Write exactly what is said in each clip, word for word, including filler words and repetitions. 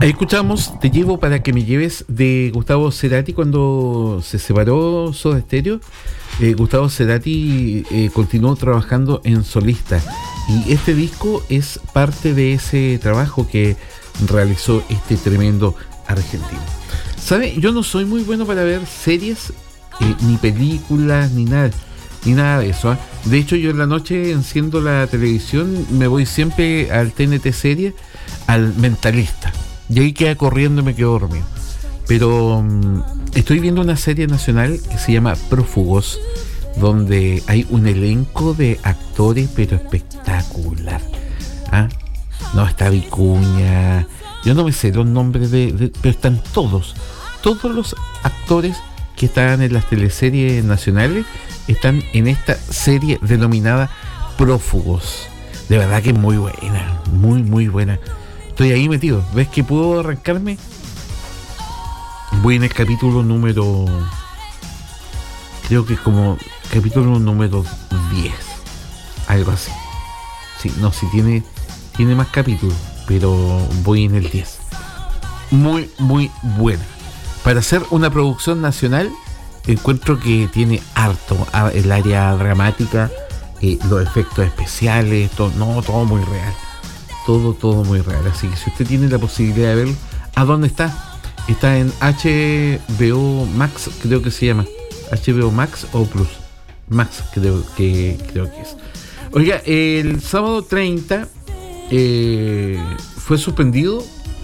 Ahí escuchamos Te llevo para que me lleves de Gustavo Cerati cuando se separó Soda Stereo. Eh, Gustavo Cerati eh, continuó trabajando en solista y este disco es parte de ese trabajo que realizó este tremendo argentino. ¿Sabe? Yo no soy muy bueno para ver series, eh, ni películas, ni nada, ni nada de eso, ¿eh? De hecho, yo en la noche enciendo la televisión, me voy siempre al T N T Series, al Mentalista. Y ahí queda corriendo y me quedo dormido. Pero um, estoy viendo una serie nacional que se llama Prófugos, donde hay un elenco de actores, pero espectacular. ¿Ah? No, está Vicuña. Yo no me sé los nombres de, de... Pero están todos. Todos los actores que están en las teleseries nacionales están en esta serie denominada Prófugos. De verdad que es muy buena. Muy, muy buena. Estoy ahí metido. ¿Ves que puedo arrancarme? Voy en el capítulo número... Creo que es como capítulo número diez. Algo así. Sí, no, sí tiene, tiene más capítulos, pero voy en el diez. Muy, muy buena. Para hacer una producción nacional, encuentro que tiene harto. El área dramática, eh, los efectos especiales, todo, no, todo muy real. Todo, todo muy real. Así que si usted tiene la posibilidad de verlo, ¿a dónde está? Está en H B O Max, creo que se llama. H B O Max o Plus. Max, creo que, creo que es. Oiga, el sábado treinta eh, fue suspendido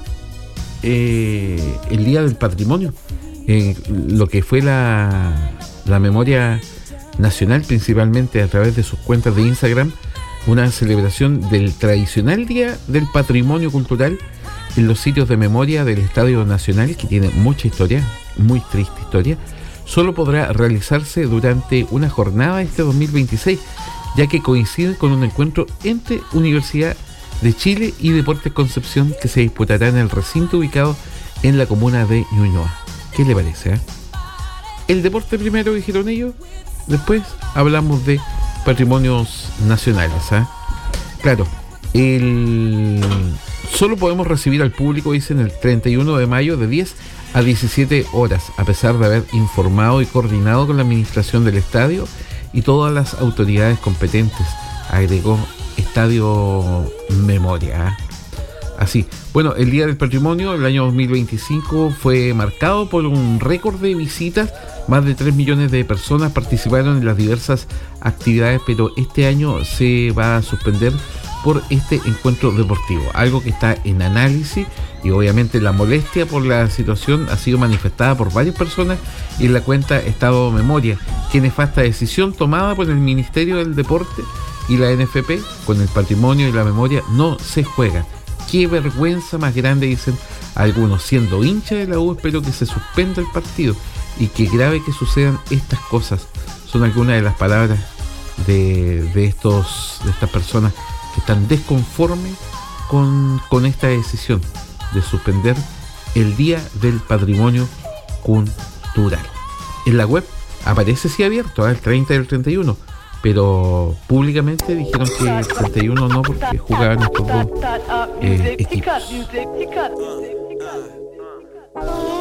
eh, el Día del Patrimonio. Eh, lo que fue la, la memoria nacional, principalmente a través de sus cuentas de Instagram. Una celebración del tradicional Día del Patrimonio Cultural en los sitios de memoria del Estadio Nacional, que tiene mucha historia, muy triste historia, solo podrá realizarse durante una jornada este dos mil veintiséis, ya que coincide con un encuentro entre Universidad de Chile y Deportes Concepción que se disputará en el recinto ubicado en la comuna de Ñuñoa. ¿Qué le parece? Eh? El deporte primero, dijeron ellos, después hablamos de patrimonios nacionales. ¿eh? Claro, el... solo podemos recibir al público, dicen, el treinta y uno de mayo de diez a diecisiete horas, a pesar de haber informado y coordinado con la administración del estadio y todas las autoridades competentes, agregó Estadio Memoria. ¿eh? Así, bueno, el Día del Patrimonio del año dos mil veinticinco fue marcado por un récord de visitas. Más de tres millones de personas participaron en las diversas actividades, pero este año se va a suspender por este encuentro deportivo, algo que está en análisis, y obviamente la molestia por la situación ha sido manifestada por varias personas y en la cuenta Estado Memoria. Qué nefasta decisión tomada por el Ministerio del Deporte y la N F P. Con el patrimonio y la memoria no se juega. Qué vergüenza más grande, dicen algunos. Siendo hincha de la U, espero que se suspenda el partido y que grave que sucedan estas cosas. Son algunas de las palabras de, de estos de estas personas que están desconformes con, con esta decisión de suspender el Día del Patrimonio Cultural. En la web aparece sí abierto, ¿eh? El treinta y el treinta y uno, pero públicamente dijeron que el treinta y uno no, porque jugaban estos dos eh, equipos.